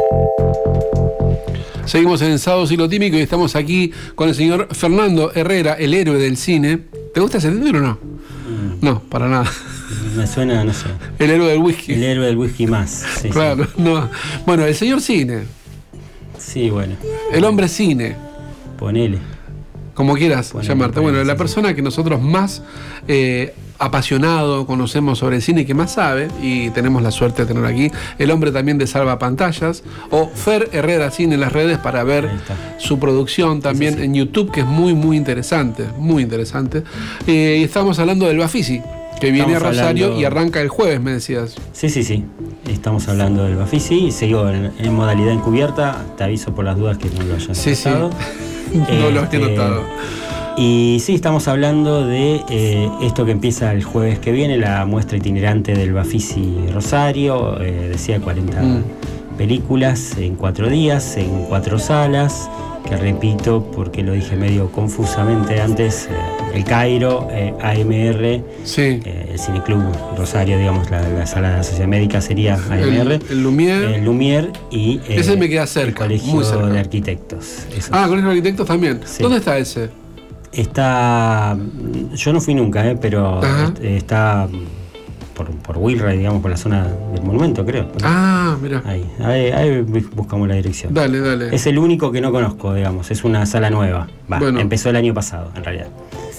Seguimos en Sábado Ciclotímico y estamos aquí con el señor Fernando Herrera, el héroe del cine. ¿Te gusta ese título o no? No, para nada. Me suena, no sé. El héroe del whisky. El héroe del whisky más. Sí, claro, sí. No. Bueno, el señor cine. Sí, bueno. El hombre cine. Ponele. Como quieras llamarte. Bueno, la sí, persona que nosotros más apasionado conocemos sobre el cine y que más sabe, y tenemos la suerte de tener aquí, el hombre también de Salvapantallas, o Fer Herrera Cine en las redes para ver su producción también en YouTube, que es muy, muy interesante. Muy interesante. Y estamos hablando del Bafisi, que viene a Rosario y arranca el jueves, me decías. Sí. Estamos hablando del Bafisi y sigo en modalidad encubierta. Te aviso por las dudas que no lo hayan notado. No lo había notado. Y sí, estamos hablando de esto que empieza el jueves que viene, la muestra itinerante del Bafisi Rosario. Decía 40 películas en 4 días, en 4 salas. Que repito, porque lo dije medio confusamente antes, el Cairo, AMR, el Cineclub Rosario, digamos, la sala de la Sociedad Médica sería AMR. El Lumière. El Lumière y ese me queda cerca, el Colegio muy cerca. de Arquitectos. Colegio de Arquitectos también. Sí. ¿Dónde está ese? Está, yo no fui nunca, pero está por Wilray, digamos, por la zona del monumento, creo. Mira. Ahí buscamos la dirección. Dale. Es el único que no conozco, digamos, es una sala nueva. Empezó el año pasado, en realidad.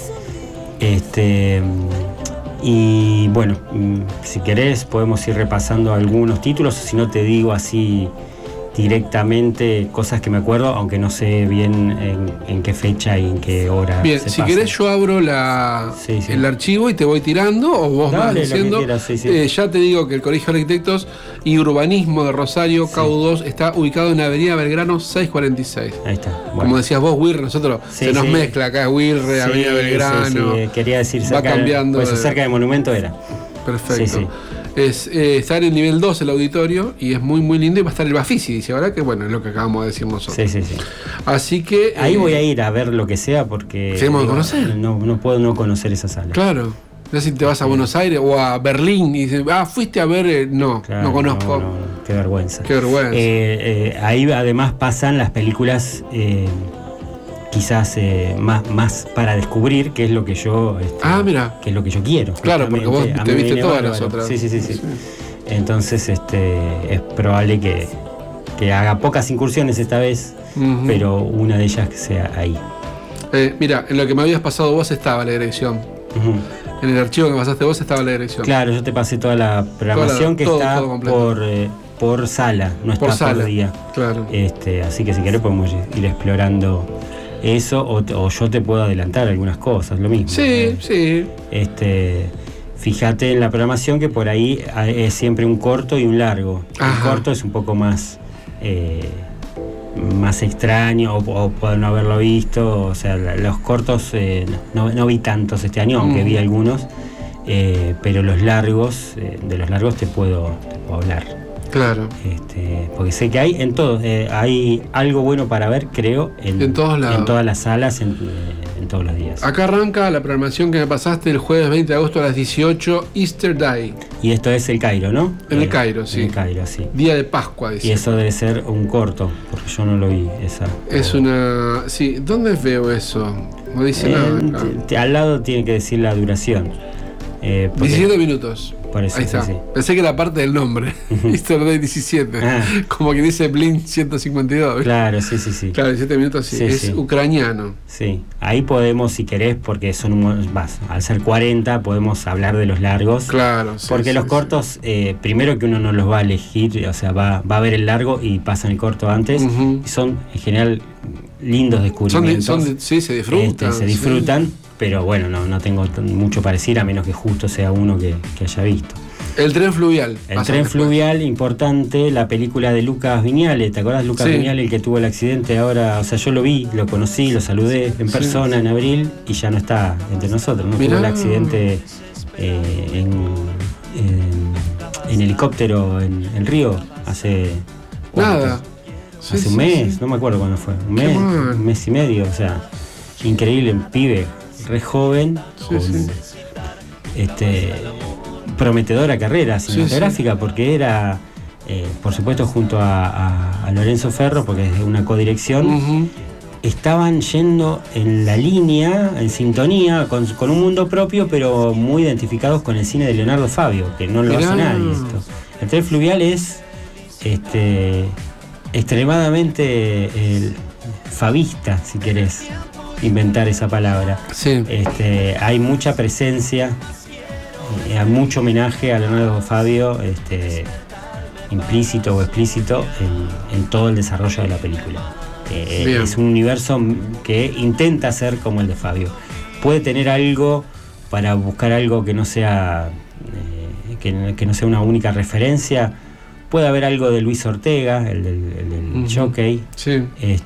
Y bueno, si querés podemos ir repasando algunos títulos, o si no te digo así directamente cosas que me acuerdo, aunque no sé bien en qué fecha y en qué hora. Bien, si querés yo abro el archivo y te voy tirando, o vos vas diciendo. Ya te digo que el Colegio de Arquitectos y Urbanismo de Rosario, CAU2, está ubicado en Avenida Belgrano 646. Ahí está. Bueno. Como decías vos, Wirre, nosotros se nos mezcla acá, Wirre, Avenida Belgrano. Quería decir va cambiando. Pues cerca del monumento era. Perfecto. Está en el nivel 2 el auditorio y es muy muy lindo, y va a estar el Bafisi, dice ahora, que bueno, es lo que acabamos de decir nosotros. Sí. Así que ahí voy a ir a ver lo que sea, porque tenemos que conocer. No puedo no conocer esa sala. Claro. No sé si te vas a Buenos Aires o a Berlín y dices, fuiste a ver, no conozco. No, qué vergüenza. Qué vergüenza. Ahí además pasan las películas quizás más para descubrir, qué es lo que yo mira, qué es lo que yo quiero. Claro, porque vos te viste todas las otras. Sí. Entonces es probable que haga pocas incursiones esta vez, pero una de ellas que sea ahí. Mira, en lo que me habías pasado vos estaba la dirección. En el archivo que me pasaste vos estaba la dirección. Claro, yo te pasé toda la programación que está por sala, no está por día. Claro. Así que si querés podemos ir explorando eso, o yo te puedo adelantar algunas cosas, lo mismo. Sí. Fíjate en la programación que por ahí es siempre un corto y un largo. El corto es un poco más extraño, o puedo no haberlo visto. O sea, los cortos no vi tantos este año, aunque vi algunos, pero los largos, de los largos te puedo hablar. Claro. Porque sé que hay en todos, hay algo bueno para ver, creo, en todos lados, en todas las salas, en todos los días. Acá arranca la programación que me pasaste el jueves 20 de agosto a las 18, Easter Day. Y esto es el Cairo, ¿no? En el Cairo, sí. En el Cairo, sí. Día de Pascua, dice. Y eso debe ser un corto, porque yo no lo vi. Es una... Sí, ¿dónde veo eso? No dice nada. Al lado tiene que decir la duración. 17 minutos. Por eso, ahí está. Sí. Pensé que era parte del nombre. Easter Day 17. Como que dice Blink 152. Claro, sí. Claro, 17 minutos, sí. Es ucraniano. Sí. Ahí podemos, si querés, porque al ser 40, podemos hablar de los largos. Claro, sí. Porque los cortos, primero que uno no los va a elegir, o sea, va a ver el largo y pasan el corto antes. Y son, en general, lindos descubrimientos. Sí, se disfrutan. Se disfrutan. Pero bueno, no tengo mucho para decir, a menos que justo sea uno que haya visto. El tren fluvial. El tren fluvial, importante, la película de Lucas Viñale. ¿Te acordás de Lucas Viñale, el que tuvo el accidente ahora? O sea, yo lo vi, lo conocí, lo saludé en persona en abril y ya no está entre nosotros. No tuvo el accidente en helicóptero en Río hace... Nada. Hace un mes, no me acuerdo cuándo fue. Un mes y medio, o sea, increíble, un pibe re joven, con prometedora carrera cinematográfica, porque era por supuesto junto a Lorenzo Ferro, porque es una codirección, estaban yendo en la línea, en sintonía, con un mundo propio, pero muy identificados con el cine de Leonardo Fabio, que no lo hace nadie esto. El tren fluvial es extremadamente fabista, si querés inventar esa palabra. Sí. Hay mucha presencia, hay mucho homenaje a Leonardo Fabio, implícito o explícito, en todo el desarrollo de la película. Es un universo que intenta ser como el de Fabio. Puede tener algo para buscar algo que no sea que no sea una única referencia. Puede haber algo de Luis Ortega, el del Jockey, sí.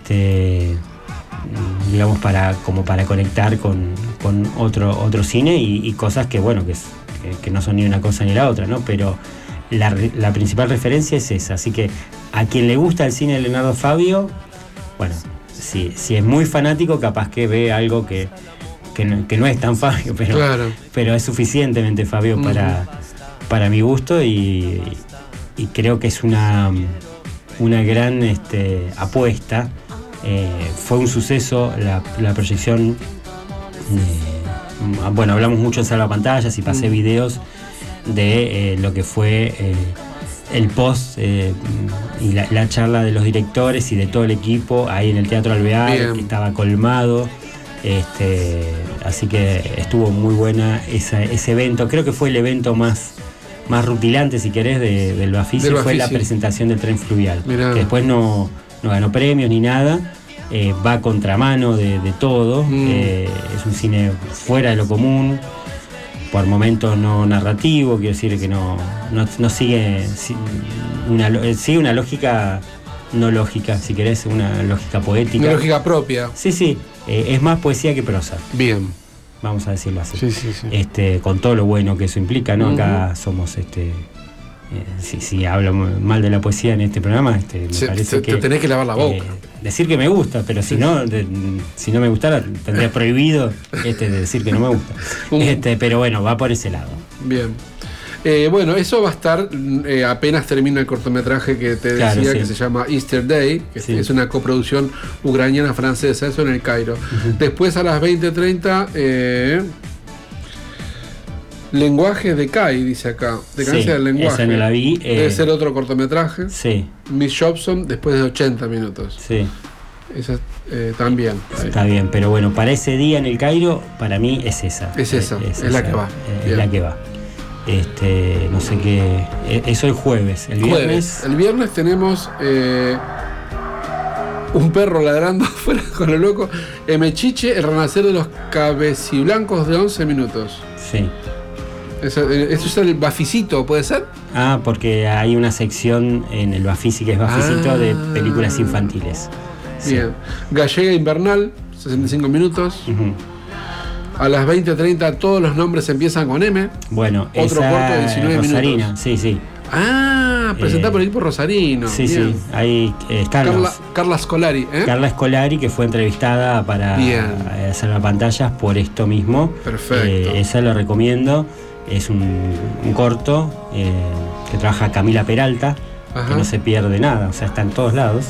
Digamos como para conectar con otro cine y cosas que bueno que no son ni una cosa ni la otra, ¿no? Pero la principal referencia es esa. Así que a quien le gusta el cine de Leonardo Fabio, bueno, si es muy fanático, capaz que ve algo que no es tan Fabio, pero es suficientemente Fabio para mi gusto y creo que es una gran apuesta. Fue un suceso la proyección. Bueno, hablamos mucho en salvapantallas y pasé videos de lo que fue el post y la charla de los directores y de todo el equipo ahí en el Teatro Alvear, que estaba colmado. Así que estuvo muy buena ese evento. Creo que fue el evento más rutilante, si querés, del Bafisi. Fue la presentación del tren fluvial. Mirá. Que después no ganó premios ni nada. Va a contramano de todo. Es un cine fuera de lo común, por momentos no narrativo, quiero decir que no sigue una lógica, no lógica, si querés, una lógica poética. Una lógica propia. Sí. Es más poesía que prosa. Bien. Vamos a decirlo así. Sí. Con todo lo bueno que eso implica, ¿no? Acá somos si hablo mal de la poesía en este programa, me parece que... Te tenés que lavar la boca. Decir que me gusta, pero si no me gustara, tendría prohibido de decir que no me gusta. Pero bueno, va por ese lado. Bien. Bueno, eso va a estar apenas termina el cortometraje que te decía, que se llama Easter Day, que es una coproducción ucraniana-francesa, eso en el Cairo. Después a las 20:30... Lenguaje de Kai, dice acá. Decadencia del lenguaje. Esa no la vi. Debe ser otro cortometraje. Sí. Miss Jobson, después de 80 minutos. Sí. Esa también. Está bien, pero bueno, para ese día en el Cairo, para mí es esa. Es la que va. Es la que va. No sé qué. Eso el jueves. El viernes. El viernes tenemos un perro ladrando afuera con lo loco. Mechiche, el renacer de los cabeciblancos de 11 minutos. Sí. ¿Eso es el Bafisito, puede ser? Porque hay una sección en el Bafisi que es Bafisito de películas infantiles. Bien. Gallega Invernal, 65 minutos. A las 20:30 todos los nombres empiezan con M. Bueno, otro corto de 19 Rosarina, minutos. Sí. Presentado por el equipo rosarino. Sí. Ahí está Carla Scolari. Carla Scolari, que fue entrevistada para Salvapantallas por esto mismo. Perfecto. Esa lo recomiendo. Es un corto que trabaja Camila Peralta, que no se pierde nada, o sea, está en todos lados.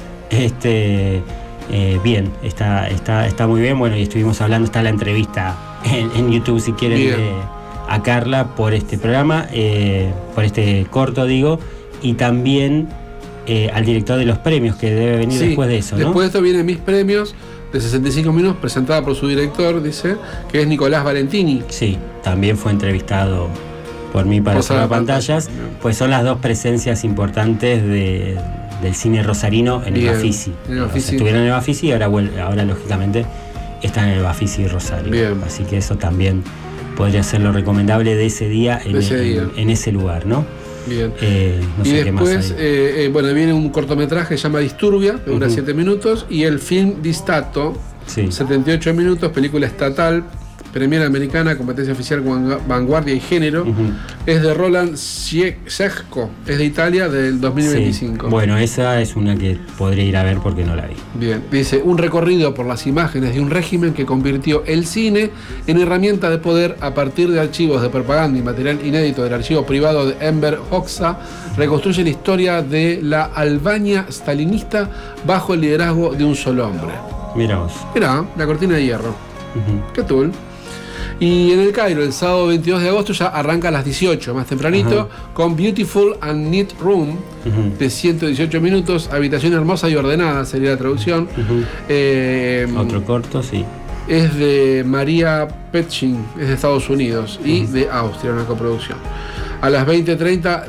Bien, está muy bien. Bueno, y estuvimos hablando, está la entrevista en YouTube, si quieren, a Carla por este programa, por este corto, digo, y también al director de los premios, que debe venir después de eso, ¿no? Después de esto vienen Mis Premios, de 65 minutos, presentada por su director, dice, que es Nicolás Valentini. Sí, también fue entrevistado por mí para Salvapantallas, pues son las dos presencias importantes del cine rosarino en el Bafisi. Estuvieron en el Bafisi y ahora lógicamente están en el Bafisi Rosario. Bien. Así que eso también podría ser lo recomendable de ese día en ese lugar, ¿no? Bien. No y sé después, qué más hay. Viene un cortometraje que se llama Disturbia, que dura 7 minutos, y el film Distato, 78 minutos, película estatal, Premiere Americana, competencia oficial Vanguardia y Género. Es de Roland Sejko, es de Italia, del 2025. Sí. Bueno, esa es una que podría ir a ver porque no la vi. Bien, dice, un recorrido por las imágenes de un régimen que convirtió el cine en herramienta de poder a partir de archivos de propaganda y material inédito del archivo privado de Enver Hoxha, reconstruye la historia de la Albania stalinista bajo el liderazgo de un solo hombre. Mirá vos. Mirá, la cortina de hierro. Qué tool. Y en el Cairo, el sábado 22 de agosto, ya arranca a las 18, más tempranito, con Beautiful and Neat Room, de 118 minutos, habitación hermosa y ordenada, sería la traducción. Otro corto, sí. Es de María Petschin, es de Estados Unidos, y de Austria, una coproducción. A las 20:30,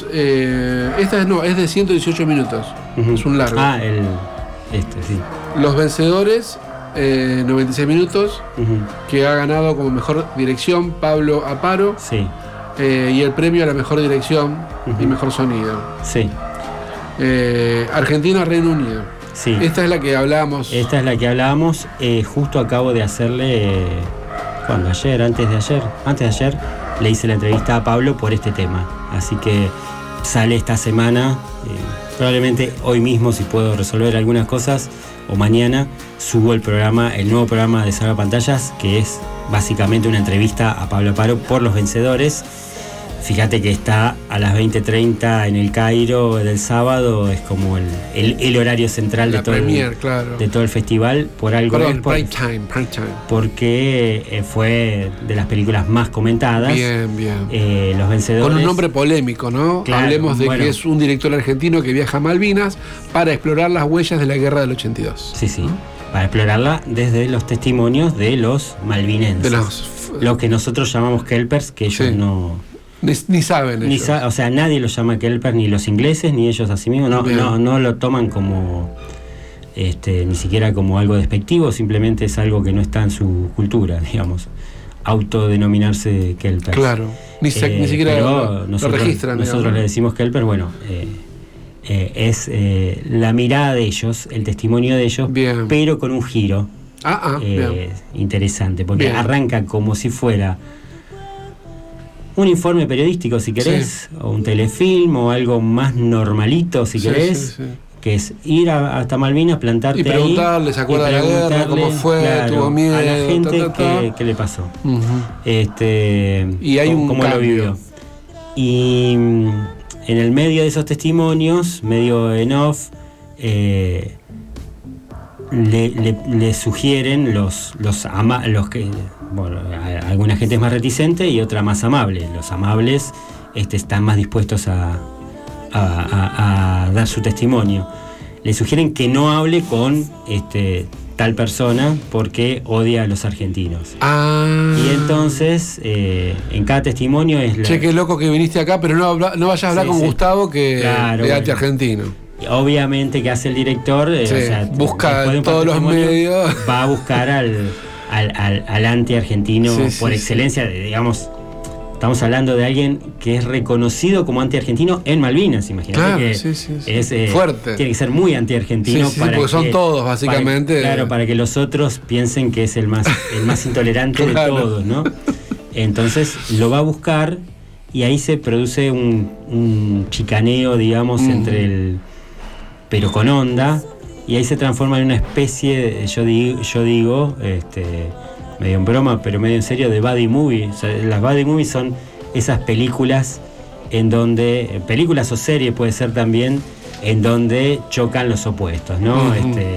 es de 118 minutos, es un largo. Sí. Los vencedores... 96 minutos, que ha ganado como mejor dirección Pablo Aparo, sí. Y el premio a la mejor dirección y mejor sonido. Sí. Argentina, Reino Unido. Sí. Esta es la que hablábamos. Justo acabo de hacerle, antes de ayer, le hice la entrevista a Pablo por este tema. Así que sale esta semana, probablemente hoy mismo, si puedo resolver algunas cosas, o mañana subo el nuevo programa de Salva Pantallas, que es básicamente una entrevista a Pablo Aparo por los vencedores. Fíjate que está a las 20:30 en el Cairo del sábado, es como el horario central de todo el festival. Por algo prime time. Porque fue de las películas más comentadas. Bien. Los vencedores. Con un nombre polémico, ¿no? Claro, hablemos de que es un director argentino que viaja a Malvinas para explorar las huellas de la guerra del 82. Sí. Para explorarla desde los testimonios de los malvinenses. Lo que nosotros llamamos kelpers, que ellos no... Ni saben ellos. O sea, nadie los llama kelpers, ni los ingleses, ni ellos a sí mismos. No lo toman como... ni siquiera como algo despectivo, simplemente es algo que no está en su cultura, digamos. Autodenominarse kelpers. Claro. Ni siquiera lo registran. Nosotros le decimos kelpers, es la mirada de ellos, el testimonio de ellos, pero con un giro interesante, porque arranca como si fuera un informe periodístico, si querés, o un telefilm, o algo más normalito, si querés, que es ir hasta Malvinas, plantarte y preguntarle, ahí, ¿se acuerda de la guerra? ¿Cómo fue? ¿Tuvo miedo? A la gente qué le pasó. Y hay cómo lo vivió. Y en el medio de esos testimonios, medio en off, le sugieren los que, alguna gente es más reticente y otra más amable. Los amables están más dispuestos a dar su testimonio. Le sugieren que no hable con tal persona porque odia a los argentinos. Y entonces en cada testimonio es che, qué loco que viniste acá, pero no vayas a hablar con Gustavo, que es anti-argentino. Obviamente que hace el director, busca en todos los medios, va a buscar al anti-argentino por excelencia, digamos. Estamos hablando de alguien que es reconocido como anti-argentino en Malvinas, imagínate. Es fuerte. Tiene que ser muy anti-argentino porque son todos, básicamente. Para que los otros piensen que es el más intolerante de todos, ¿no? Entonces lo va a buscar y ahí se produce un chicaneo, digamos, pero con onda, y ahí se transforma en una especie, yo digo, medio en broma, pero medio en serio, de buddy movie. O sea, las buddy movies son esas películas en donde, películas o series puede ser también, en donde chocan los opuestos, ¿no?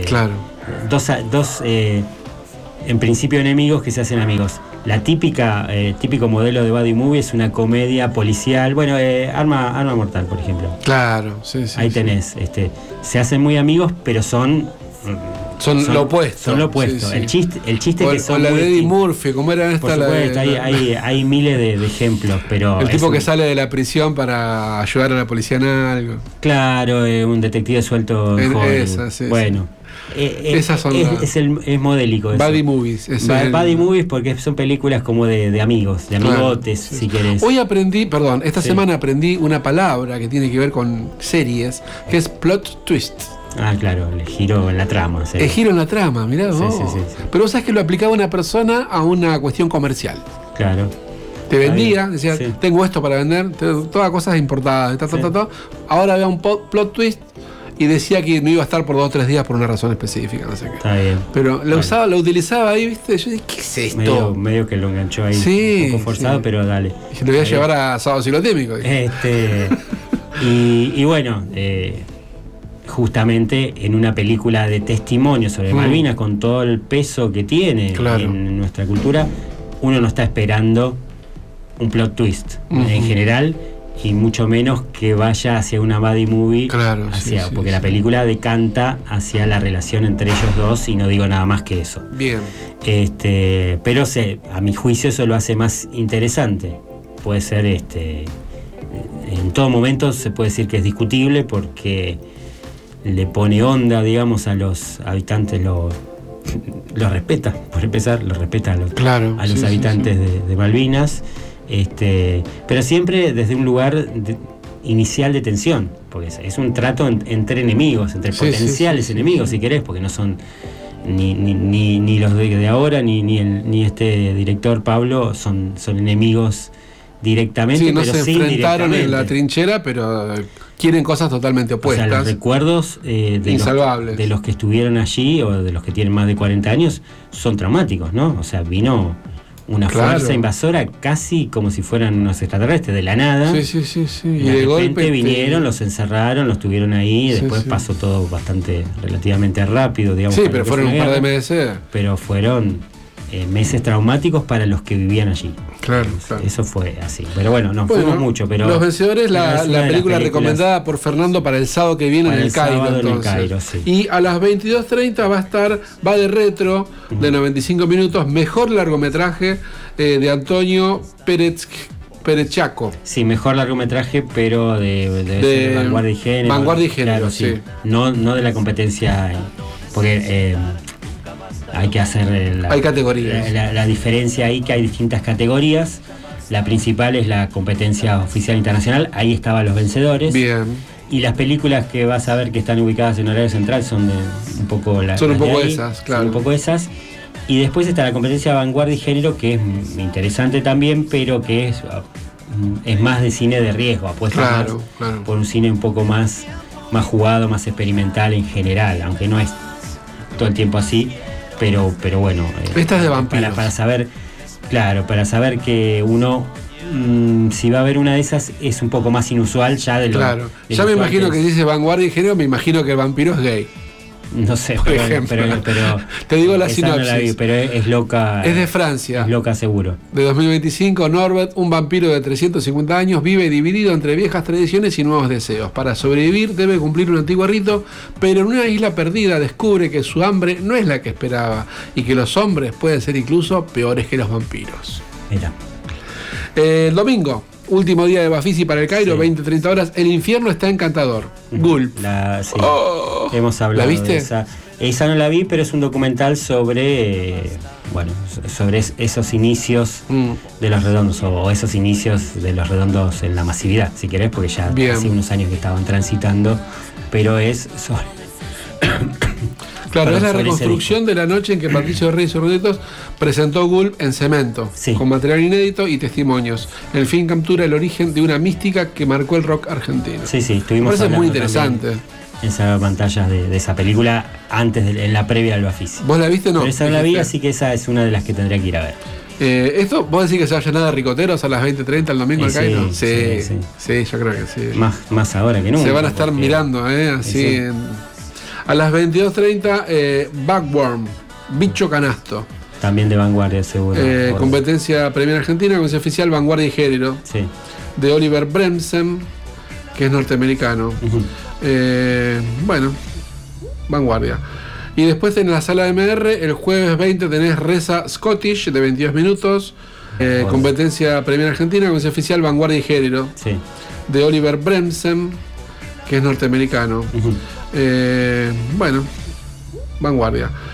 Dos en principio enemigos que se hacen amigos. La típico modelo de buddy movie es una comedia policial, Arma Mortal, por ejemplo. Ahí tenés, se hacen muy amigos, pero son lo opuesto. Son lo opuesto. El chiste que son. O la de Eddie Murphy, ¿cómo era esta? Por supuesto, hay miles de ejemplos, pero. El tipo que sale de la prisión para ayudar a la policía en algo. Claro, un detective suelto en Hollywood. Bueno. Esas son es modélico eso. Buddy movies. Buddy movies porque son películas como de amigos, de amigotes, si querés. Hoy esta semana aprendí una palabra que tiene que ver con series, que es plot twist. Ah, claro, el giro en la trama. ¿Sí? El giro en la trama, mirá vos. Sí. Pero vos sabés que lo aplicaba una persona a una cuestión comercial. Claro. Te vendía, decía, Sí. tengo esto para vender, todas cosas importadas, ahora había un plot twist y decía que no iba a estar por 2 o 3 días por una razón específica, no sé qué. Está bien. Pero lo utilizaba ahí, ¿viste? Yo dije, ¿qué es esto? Medio que lo enganchó ahí. Sí, un poco forzado, sí. pero dale. Y lo voy a llevar a Sábado Ciclotímico. Y bueno, justamente en una película de testimonio sobre Malvinas, con todo el peso que tiene en nuestra cultura, uno no está esperando un plot twist en general, y mucho menos que vaya hacia una buddy movie, porque la película decanta hacia la relación entre ellos dos, y no digo nada más que eso. Bien. Pero a mi juicio eso lo hace más interesante. Puede ser en todo momento se puede decir que es discutible, porque le pone onda, digamos, a los habitantes, los respeta, por empezar, los respeta a los habitantes de Malvinas, pero siempre desde un lugar inicial de tensión, porque es un trato entre enemigos, entre potenciales enemigos, si querés, porque no son ni los de ahora, ni este director Pablo son enemigos directamente, no pero se enfrentaron en la trinchera, pero quieren cosas totalmente opuestas. O sea, los recuerdos de los que estuvieron allí, o de los que tienen más de 40 años, son traumáticos, ¿no? O sea, vino una fuerza invasora casi como si fueran unos extraterrestres, de la nada. Sí. Y de repente vinieron, los encerraron, los tuvieron ahí, y después pasó todo relativamente rápido, digamos. Sí, pero fueron un par de meses. Pero fueron meses traumáticos para los que vivían allí. Claro. Eso fue así. Pero bueno, fuimos mucho. Pero Los Vencedores, la película recomendada por Fernando para el sábado que viene en el Cairo. Y a las 22:30 va de retro, de 95 minutos, mejor largometraje de Antonio Perechaco. Sí, mejor largometraje, pero de vanguardia y género. Vanguardia y género, claro, sí. No de la competencia, porque hay que hacer hay categorías. La diferencia ahí, que hay distintas categorías. La principal es la competencia oficial internacional, ahí estaban los vencedores. Bien. Y las películas que vas a ver que están ubicadas en horario central son un poco esas, claro. Son un poco esas. Y después está la competencia de vanguardia y género, que es interesante también, pero que es más de cine de riesgo, apuesta por un cine un poco más jugado, más experimental en general, aunque no es todo el tiempo así. Pero bueno, esta es de vampiros. Para saber que uno, si va a ver una de esas, es un poco más inusual ya de lo. Claro, ya me imagino que dice vanguardia y género, me imagino que el vampiro es gay. No sé, pero te digo la sinopsis. No la vi, pero es loca. Es de Francia. Es loca seguro. De 2025, Norbert, un vampiro de 350 años, vive dividido entre viejas tradiciones y nuevos deseos. Para sobrevivir debe cumplir un antiguo rito, pero en una isla perdida descubre que su hambre no es la que esperaba y que los hombres pueden ser incluso peores que los vampiros. Mira. El domingo, último día de Bafisi para el Cairo, 20-30 horas. El infierno está encantador. Gulp. Hemos hablado. ¿La viste? De esa no la vi, pero es un documental sobre esos inicios de Los Redondos, o esos inicios de Los Redondos en la masividad, si querés, porque ya hace unos años que estaban transitando, pero es sobre... Claro, es la reconstrucción de la noche en que Patricio Reyes Urditos presentó Gulp en cemento, con material inédito y testimonios. El film captura el origen de una mística que marcó el rock argentino. Sí, estuvimos hablando. Es muy interesante. En esa pantalla de esa película, en la previa al Bafisi. ¿Vos la viste o no? Pero esa no la vi, así que esa es una de las que tendría que ir a ver. ¿Esto vos decís que se va a llenar de ricoteros a las 20:30 el domingo al Cairo? Sí, yo creo que sí. Más ahora que nunca. Se van a estar mirando, así. A las 22:30, Backworm, Bicho Canasto. También de vanguardia, seguro. Competencia Premier Argentina, competencia oficial Vanguardia y Género. Sí. De Oliver Bremsen, que es norteamericano. Vanguardia. Y después en la sala MR, el jueves 20 tenés Reza Scottish de 22 minutos. Competencia Premier Argentina, competencia oficial Vanguardia y Género. Sí. De Oliver Bremsen, que es norteamericano. Vanguardia.